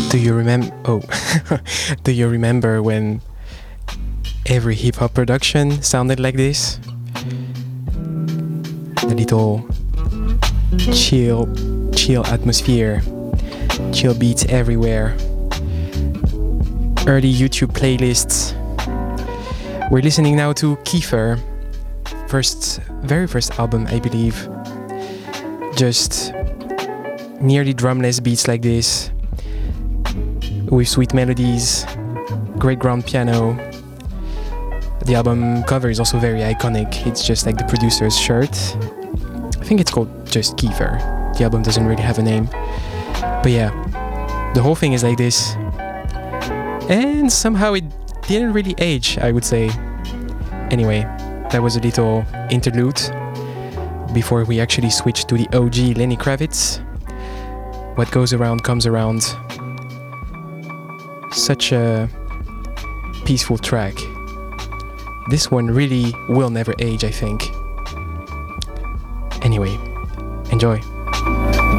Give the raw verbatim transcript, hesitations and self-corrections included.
Do you remember? Oh, do you remember when every hip hop production sounded like this? A little chill, chill atmosphere, chill beats everywhere. Early YouTube playlists. We're listening now to Kiefer, first, very first album, I believe. Just nearly drumless beats like this, with sweet melodies, great ground piano. The album cover is also very iconic. It's just like the producer's shirt. I think it's called just Kiefer. The album doesn't really have a name. But yeah, the whole thing is like this. And somehow it didn't really age, I would say. Anyway, that was a little interlude before we actually switched to the O G Lenny Kravitz. What goes around comes around. Such a peaceful track. This one really will never age, I think. Anyway, enjoy.